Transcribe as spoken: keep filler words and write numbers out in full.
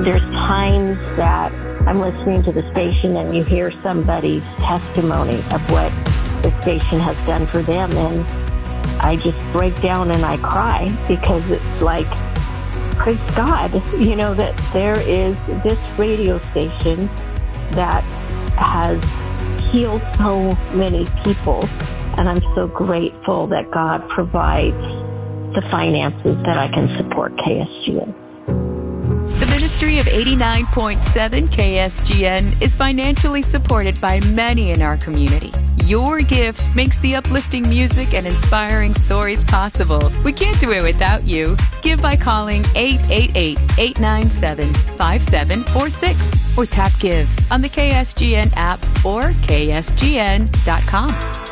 There's times that I'm listening to the station and you hear somebody's testimony of what the station has done for them, and I just break down and I cry because it's like, praise God, you know, that there is this radio station that has healed so many people, and I'm so grateful that God provides the finances that I can support K S G N. The ministry of eighty-nine point seven K S G N is financially supported by many in our community. Your gift makes the uplifting music and inspiring stories possible. We can't do it without you. Give by calling eight eight eight, eight nine seven, five seven four six or tap Give on the K S G N app or K S G N dot com.